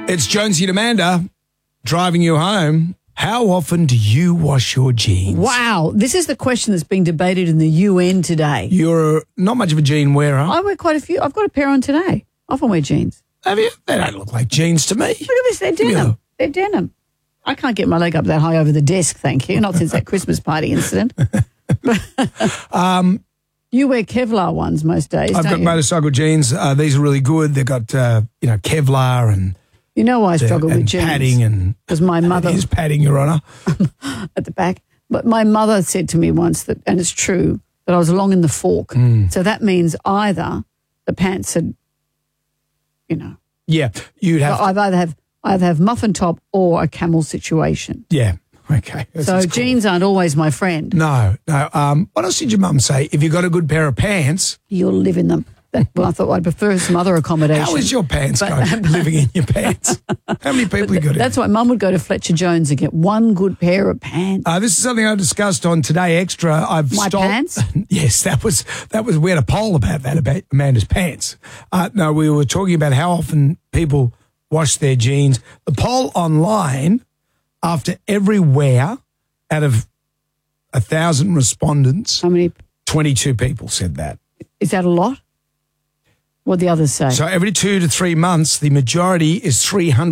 It's Jonesy and Amanda driving you home. How often do you wash your jeans? Wow. This is the question that's being debated in the UN today. You're not much of a jean wearer. I wear quite a few. I've got a pair on today. I often wear jeans. Have you? They don't look like jeans to me. Look at this. They're denim. Yeah. They're denim. I can't get my leg up that high over the desk, thank you. Not since that Christmas party incident. You wear Kevlar ones most days, I've don't got you? motorcycle jeans. These are really good. They've got, Kevlar and You know why I struggle with jeans? padding and Because my mother... It is padding, Your Honour. at the back. But my mother said to me once that, and it's true, that I was long in the fork. So that means either the pants had, Yeah, you'd have. I either have muffin top or a camel situation. Yeah, okay. So jeans aren't always my friend. No. What else did your mum say? If you got a good pair of pants, You'll live in them. Well, I thought I'd prefer some other accommodation. how is your pants going? Living in your pants. How many people you got in? That's why Mum would go to Fletcher Jones and get one good pair of pants. This is something I discussed on Today Extra. Pants? Yes, that was. We had a poll about that, about Amanda's pants. No, we were talking about how often people wash their jeans. The poll online, after every wear, out of 1,000 respondents, How many? 22 people said that. Is that a lot? What the others say? So every 2 to 3 months, the majority is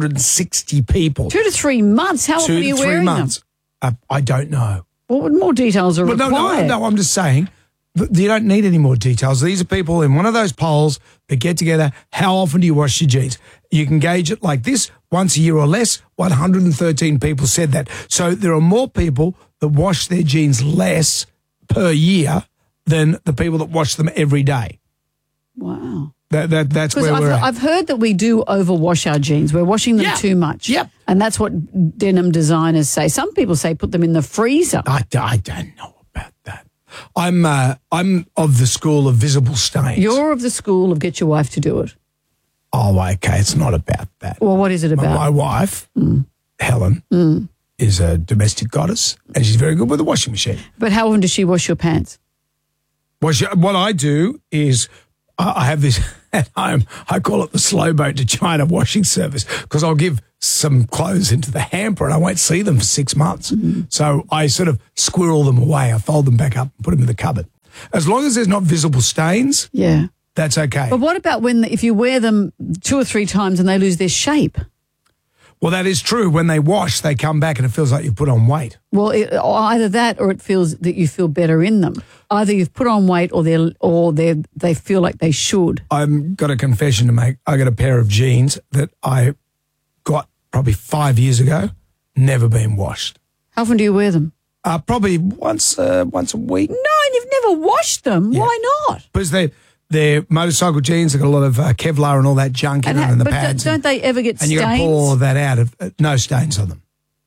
360 people. 2 to 3 months? How often 2 are you to 3 wearing months. I don't know. them? What more details are But required? no, I'm just saying that you don't need any more details. These are people in one of those polls that get together. How often do you wash your jeans? You can gauge it like this, once a year or less. 113 people said that. So there are more people that wash their jeans less per year than the people that wash them every day. Wow. That's where Because we're at. I've heard that we do overwash our jeans. We're washing them too much. Yep. And that's what denim designers say. Some people say put them in the freezer. I don't know about that. I'm of the school of visible stains. You're of the school of get your wife to do it. Oh, okay. It's not about that. Well, what is it about? My wife, Helen, is a domestic goddess, and she's very good with the washing machine. But how often does she wash your pants? What I do is I have this at home. I call it the slow boat to China washing service because I'll give some clothes into the hamper and I won't see them for 6 months. So I sort of squirrel them away. I fold them back up and put them in the cupboard. As long as there's not visible stains, Yeah. that's okay. But what about if you wear them 2 or 3 times and they lose their shape? Well, that is true. When they wash, they come back and it feels like you've put on weight. Well, either that or it feels that you feel better in them. Either you've put on weight or they feel like they should. I've got a confession to make. I got a pair of jeans that I got probably 5 years ago, never been washed. How often do you wear them? Probably once a week. No, you've never washed them. Yeah. Why not? Because they're motorcycle jeans. They've got a lot of Kevlar and all that junk in them and the but pads. don't they ever get and stains? you got to pull all of that out. No stains on them.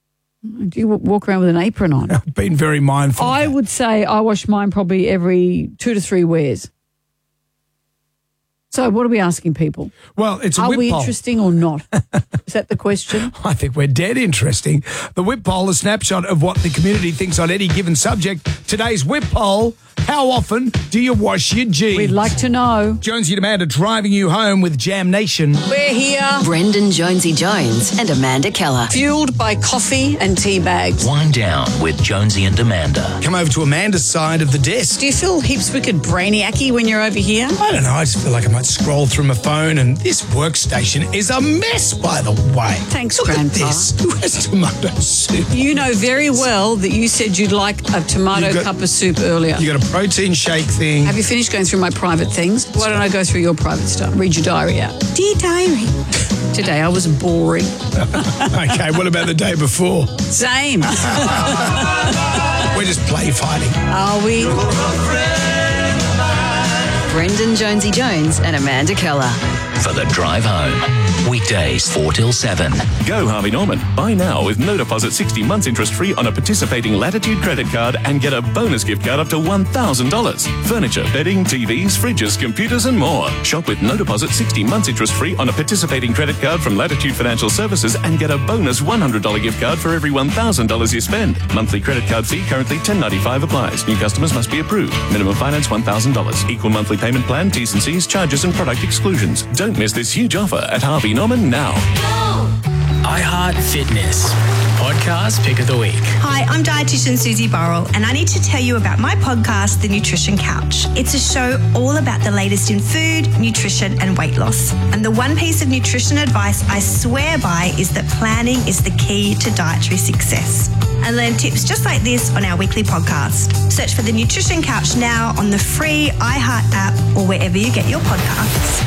Do you walk around with an apron on? I've been very mindful of I that. would say I wash mine probably every 2 to 3 wears. So what are we asking people? Well, it's a Are whip we poll. interesting or not? Is that the question? I think we're dead interesting. The whip poll, a snapshot of what the community thinks on any given subject. Today's whip poll, how often do you wash your jeans? We'd like to know. Jonesy and Amanda driving you home with Jam Nation. We're here, Brendan Jonesy Jones and Amanda Keller. fueled by coffee and tea bags. Wind down with Jonesy and Amanda. Come over to Amanda's side of the desk. Do you feel heaps wicked brainiac-y when you're over here? I don't know, I just feel like I might scroll through my phone and this workstation is a mess, by the way. Thanks, Look Grandpa. at this. Who has tomato soup? You know very well that you said you'd like a tomato You've got- cup of soup earlier. You got a protein shake thing. Have you finished going through my private things? Why don't I go through your private stuff? Read your diary out. Dear diary. Today I was boring. Okay, what about the day before? Same. We're just play fighting. Are we? Brendan Jonesy Jones and Amanda Keller. For the drive home. Weekdays 4 till 7. Go Harvey Norman. Buy now with no deposit 60 months interest free on a participating Latitude credit card and get a bonus gift card up to $1,000. Furniture, bedding, TVs, fridges, computers and more. Shop with no deposit 60 months interest free on a participating credit card from Latitude Financial Services and get a bonus $100 gift card for every $1,000 you spend. Monthly credit card fee currently $10.95 applies. New customers must be approved. Minimum finance $1,000. Equal monthly payment plan, T's and C's, charges and product exclusions. Don't Don't miss this huge offer at Harvey Norman now. iHeart Fitness podcast pick of the week. Hi, I'm dietitian Susie Burrell, and I need to tell you about my podcast, The Nutrition Couch. It's a show all about the latest in food, nutrition, and weight loss. And the one piece of nutrition advice I swear by is that planning is the key to dietary success. And learn tips just like this on our weekly podcast. Search for The Nutrition Couch now on the free iHeart app or wherever you get your podcasts.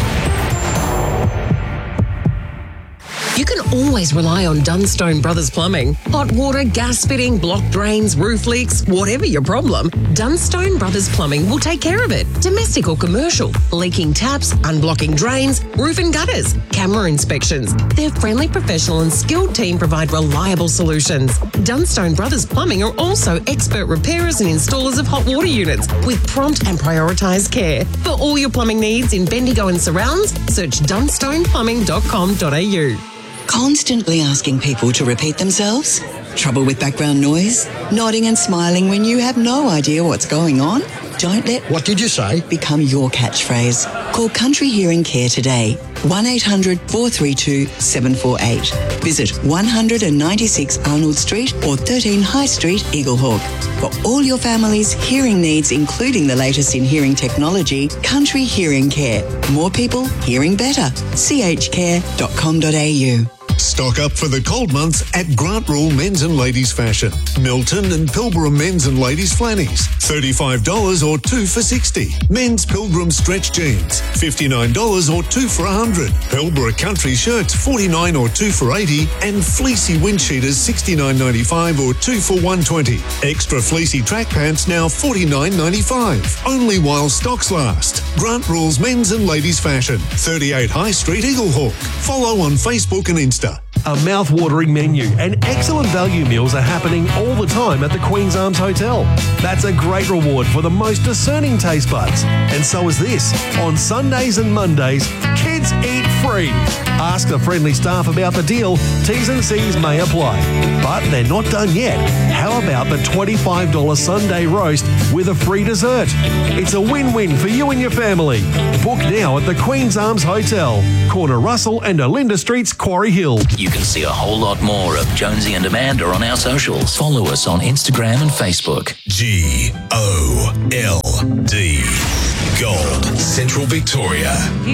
You can always rely on Dunstone Brothers Plumbing. Hot water, gas fitting, block drains, roof leaks, whatever your problem, Dunstone Brothers Plumbing will take care of it. Domestic or commercial, leaking taps, unblocking drains, roof and gutters, camera inspections. Their friendly, professional and skilled team provide reliable solutions. Dunstone Brothers Plumbing are also expert repairers and installers of hot water units with prompt and prioritised care. For all your plumbing needs in Bendigo and surrounds, search dunstoneplumbing.com.au. Constantly asking people to repeat themselves? Trouble with background noise? Nodding and smiling when you have no idea what's going on? Don't let "What did you say?" become your catchphrase. Call Country Hearing Care today. 1-800-432-748. Visit 196 Arnold Street or 13 High Street, Eaglehawk. For all your family's hearing needs, including the latest in hearing technology, Country Hearing Care. More people hearing better. chcare.com.au. Stock up for the cold months at Grant Rule Men's and Ladies Fashion. Milton and Pilbara Men's and Ladies Flannies, $35 or 2 for $60. Men's Pilgrim Stretch Jeans, $59 or 2 for $100. Pilbara Country Shirts, $49 or 2 for $80. And Fleecy Windsheeters, $69.95 or 2 for $120. Extra Fleecy Track Pants now $49.95. Only while stocks last. Grant Rule's Men's and Ladies Fashion, 38 High Street, Eaglehawk. Follow on Facebook and Insta. A mouth-watering menu and excellent value meals are happening all the time at the Queen's Arms Hotel. That's a great reward for the most discerning taste buds. And so is this. On Sundays and Mondays, kids eat free. Ask the friendly staff about the deal. T's and C's may apply. But they're not done yet. How about the $25 Sunday roast with a free dessert? It's a win-win for you and your family. Book now at the Queen's Arms Hotel, corner Russell and Olinda Streets, Quarry Hill. You can see a whole lot more of Jonesy and Amanda on our socials. Follow us on Instagram and Facebook. GOLD. Gold. Central Victoria.